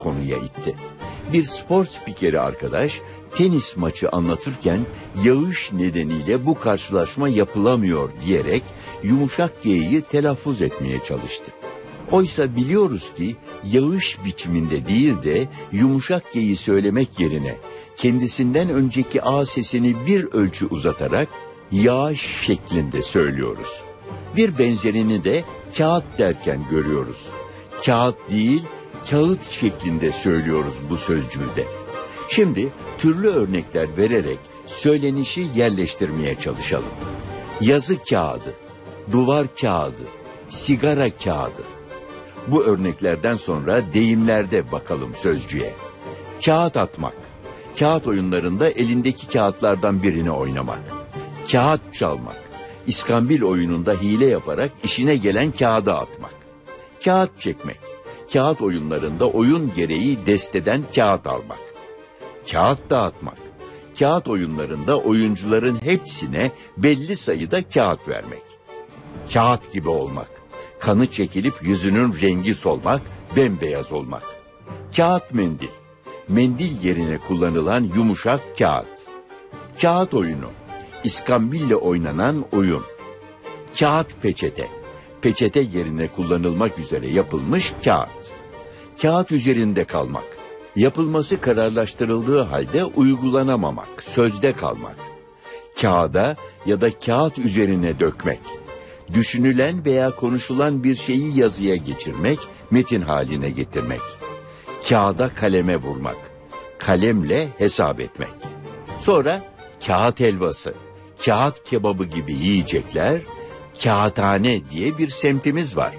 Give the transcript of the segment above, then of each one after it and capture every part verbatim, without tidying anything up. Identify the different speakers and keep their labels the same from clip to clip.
Speaker 1: konuya itti. Bir spor spikeri arkadaş tenis maçı anlatırken yağış nedeniyle bu karşılaşma yapılamıyor diyerek yumuşak G'yi telaffuz etmeye çalıştı. Oysa biliyoruz ki yağış biçiminde değil de yumuşak G'yi söylemek yerine kendisinden önceki A sesini bir ölçü uzatarak yağış şeklinde söylüyoruz. Bir benzerini de kağıt derken görüyoruz. Kağıt değil, kağıt şeklinde söylüyoruz bu sözcüğü de. Şimdi türlü örnekler vererek söylenişi yerleştirmeye çalışalım. Yazı kağıdı, duvar kağıdı, sigara kağıdı. Bu örneklerden sonra deyimlerde bakalım sözcüğe. Kağıt atmak, kağıt oyunlarında elindeki kağıtlardan birini oynamak. Kağıt çalmak, iskambil oyununda hile yaparak işine gelen kağıdı atmak. Kağıt çekmek, kağıt oyunlarında oyun gereği desteden kağıt almak. Kağıt dağıtmak, kağıt oyunlarında oyuncuların hepsine belli sayıda kağıt vermek. Kağıt gibi olmak, kanı çekilip yüzünün rengi solmak, bembeyaz olmak. Kağıt mendil, mendil yerine kullanılan yumuşak kağıt. Kağıt oyunu, iskambille oynanan oyun. Kağıt peçete, peçete yerine kullanılmak üzere yapılmış kağıt. Kağıt üzerinde kalmak, yapılması kararlaştırıldığı halde uygulanamamak, sözde kalmak. Kağıda ya da kağıt üzerine dökmek, düşünülen veya konuşulan bir şeyi yazıya geçirmek, metin haline getirmek. Kağıda kaleme vurmak, kalemle hesap etmek. Sonra kağıt helvası, kağıt kebabı gibi yiyecekler, kağıthane diye bir semtimiz var.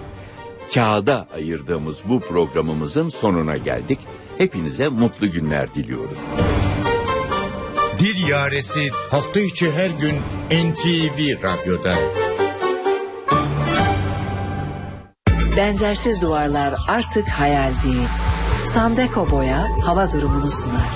Speaker 1: Kağıda ayırdığımız bu programımızın sonuna geldik. Hepinize mutlu günler diliyorum.
Speaker 2: Dil Yaresi hafta içi her gün N T V Radyo'da.
Speaker 3: Benzersiz duvarlar artık hayal değil. Sandeko Boya hava durumunu sunar.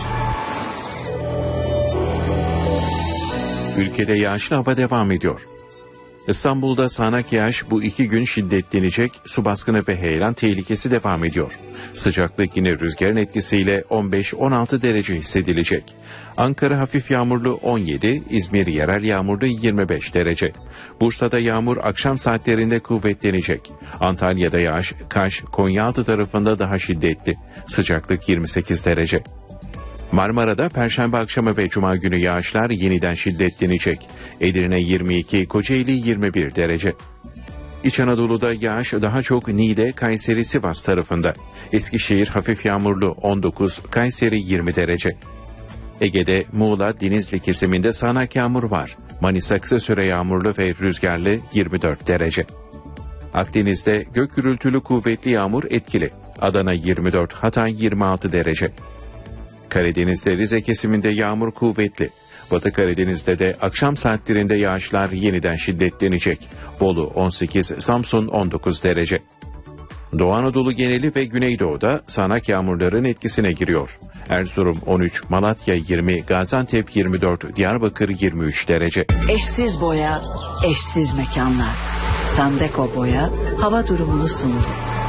Speaker 4: Ülkede yağışlı hava devam ediyor. İstanbul'da sağanak yağış bu iki gün şiddetlenecek, su baskını ve heyelan tehlikesi devam ediyor. Sıcaklık yine rüzgarın etkisiyle on beş on altı derece hissedilecek. Ankara hafif yağmurlu on yedi, İzmir yerel yağmurlu yirmi beş derece. Bursa'da yağmur akşam saatlerinde kuvvetlenecek. Antalya'da yağış, Kaş, Konyaaltı tarafında daha şiddetli. Sıcaklık yirmi sekiz derece. Marmara'da Perşembe akşamı ve Cuma günü yağışlar yeniden şiddetlenecek. Edirne yirmi iki, Kocaeli yirmi bir derece. İç Anadolu'da yağış daha çok Niğde, Kayseri, Sivas tarafında. Eskişehir hafif yağmurlu on dokuz, Kayseri yirmi derece. Ege'de Muğla, Denizli kesiminde sağanak yağmur var. Manisa kısa süre yağmurlu ve rüzgarlı yirmi dört derece. Akdeniz'de gök gürültülü kuvvetli yağmur etkili. Adana yirmi dört, Hatay yirmi altı derece. Karadeniz'de Rize kesiminde yağmur kuvvetli. Batı Karadeniz'de de akşam saatlerinde yağışlar yeniden şiddetlenecek. Bolu on sekiz, Samsun on dokuz derece. Doğu Anadolu geneli ve Güneydoğu'da sağanak yağmurların etkisine giriyor. Erzurum on üç, Malatya yirmi, Gaziantep yirmi dört, Diyarbakır yirmi üç derece.
Speaker 3: Eşsiz boya, eşsiz mekanlar. Sandeko Boya hava durumunu sundu.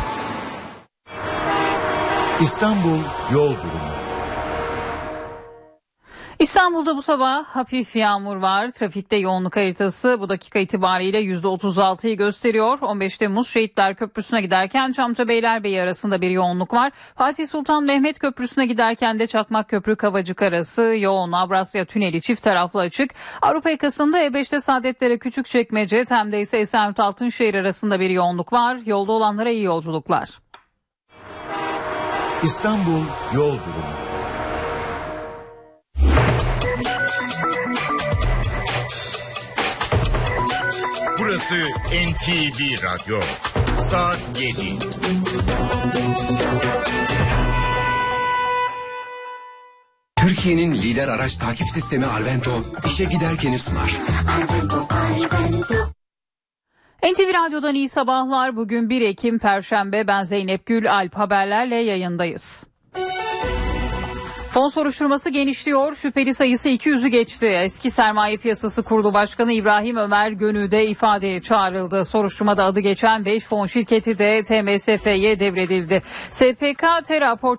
Speaker 2: İstanbul yol durumu.
Speaker 5: İstanbul'da bu sabah hafif yağmur var. Trafikte yoğunluk haritası bu dakika itibariyle yüzde otuz altıyı gösteriyor. on beş Temmuz Şehitler Köprüsü'ne giderken Çamça Beylerbeyi arasında bir yoğunluk var. Fatih Sultan Mehmet Köprüsü'ne giderken de Çakmakköprü Kavacık arası yoğun. Avrasya Tüneli çift taraflı açık. Avrupa yakasında E beşte Saadetlere Küçükçekmece, Tem'de ise Esenyurt Altınşehir arasında bir yoğunluk var. Yolda olanlara iyi yolculuklar.
Speaker 2: İstanbul yol durumu. Burası N T V Radyo. Saat yedi.
Speaker 6: Türkiye'nin lider araç takip sistemi Arvento, işe giderkeni sunar. Arvento, Arvento.
Speaker 5: N T V Radyo'dan iyi sabahlar. Bugün bir Ekim Perşembe. Ben Zeynep Gül, Alp haberlerle yayındayız. Fon soruşturması genişliyor. Şüpheli sayısı iki yüzü geçti. Eski Sermaye Piyasası Kurulu Başkanı İbrahim Ömer Gönül de ifadeye çağrıldı. Soruşturmada adı geçen beş fon şirketi de T M S F'ye devredildi. S P K T rapor